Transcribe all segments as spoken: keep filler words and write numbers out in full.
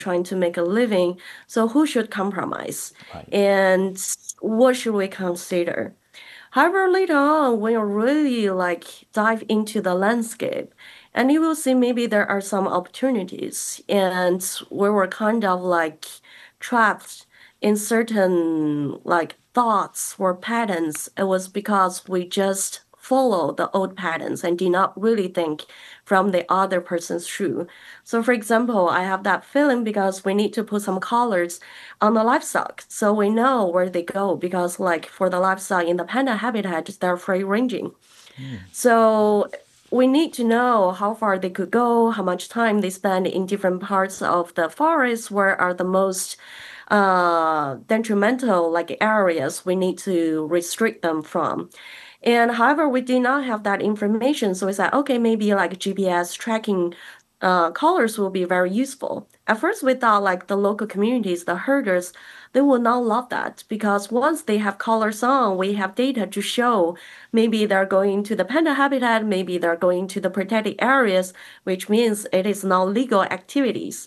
trying to make a living. So who should compromise? Right. And what should we consider? However, later on, when you really like dive into the landscape, and you will see maybe there are some opportunities, and we were kind of like trapped in certain like thoughts or patterns. It was because we just follow the old patterns and did not really think from the other person's shoe. So, for example, I have that feeling because we need to put some colors on the livestock so we know where they go because like for the livestock in the panda habitat they're free ranging, Mm. so we need to know how far they could go, how much time they spend in different parts of the forest, where are the most uh detrimental like areas we need to restrict them from. And however, we did not have that information. So we said, okay, maybe like G P S tracking uh, colors will be very useful. At first, we thought like the local communities, the herders, they will not love that because once they have colors on, we have data to show maybe they're going to the panda habitat, maybe they're going to the protected areas, which means it is now legal activities.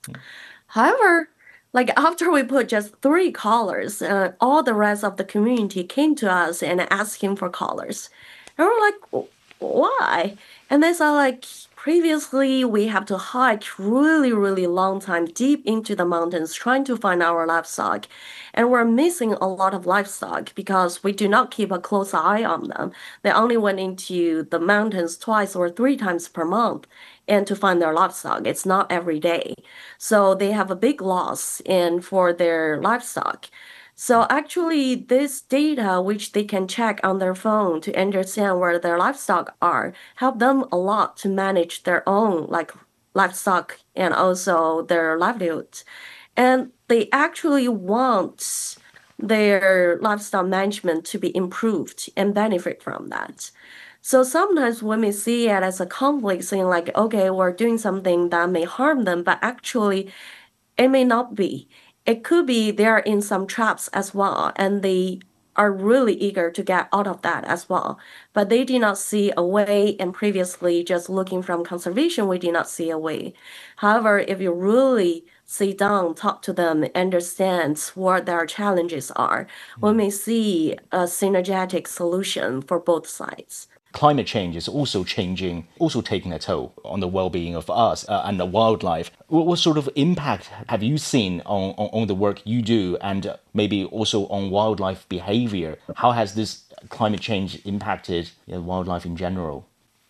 However, like after we put just three colors, uh, all the rest of the community came to us and asking for colors. And we're like, "W- why?" And they said like previously we have to hike really, really long time deep into the mountains trying to find our livestock. And we're missing a lot of livestock because we do not keep a close eye on them. They only went into the mountains twice or three times per month and to find their livestock. It's not every day. So they have a big loss in for their livestock. So actually, this data, which they can check on their phone to understand where their livestock are, help them a lot to manage their own like livestock and also their livelihood. And they actually want their livestock management to be improved and benefit from that. So sometimes we may see it as a conflict, saying like, okay, we're doing something that may harm them, but actually it may not be. It could be they're in some traps as well, and they are really eager to get out of that as well. But they did not see a way, and previously, just looking from conservation, we did not see a way. However, if you really sit down, talk to them, understand what their challenges are, we Mm. may see a synergetic solution for both sides. Climate change is also changing, also taking a toll on the well-being of us uh, and the wildlife. What, what sort of impact have you seen on, on, on the work you do and uh, maybe also on wildlife behavior? How has this climate change impacted, you know, wildlife in general?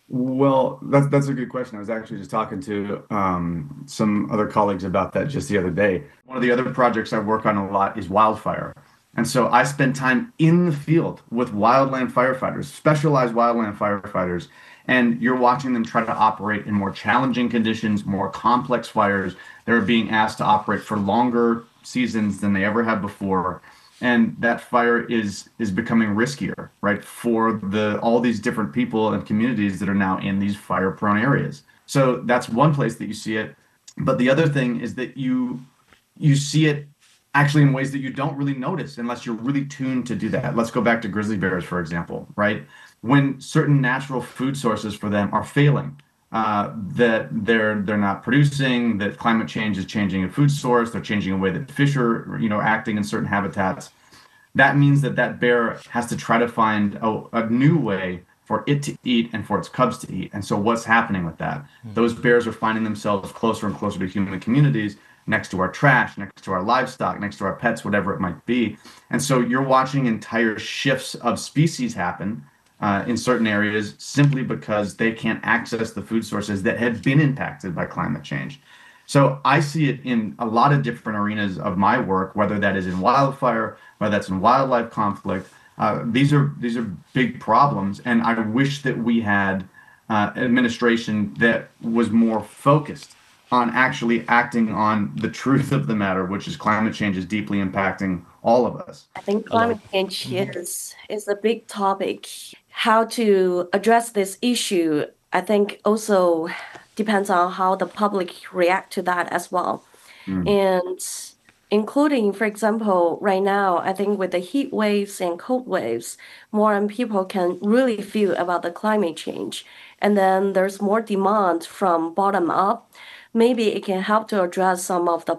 Well, that's that's a good question. I was actually just talking to um, some other colleagues about that just the other day. One of the other projects I work on a lot is wildfire. And so I spend time in the field with wildland firefighters, specialized wildland firefighters, and you're watching them try to operate in more challenging conditions, more complex fires. They're being asked to operate for longer seasons than they ever have before, and that fire is is becoming riskier, right, for the all these different people and communities that are now in these fire prone areas. So that's one place that you see it. But the other thing is that you you see it actually in ways that you don't really notice unless you're really tuned to do that. Let's go back to grizzly bears, for example, right? When certain natural food sources for them are failing, uh, that they're they're not producing, that climate change is changing a food source, they're changing a way that fish are, you know, acting in certain habitats. That means that that bear has to try to find a, a new way for it to eat and for its cubs to eat. And so what's happening with that? Those bears are finding themselves closer and closer to human communities, next to our trash, next to our livestock, next to our pets, whatever it might be. And so you're watching entire shifts of species happen uh, in certain areas simply because they can't access the food sources that have been impacted by climate change. So I see it in a lot of different arenas of my work, whether that is in wildfire, whether that's in wildlife conflict. Uh, these are these are big problems, and I wish that we had uh, administration that was more focused on actually acting on the truth of the matter, which is climate change is deeply impacting all of us. I think A lot. climate change is is a big topic. How to address this issue, I think also depends on how the public react to that as well. Mm. And including, for example, right now, I think with the heat waves and cold waves, more and people can really feel about the climate change. And then there's more demand from bottom up. Maybe it can help to address some of the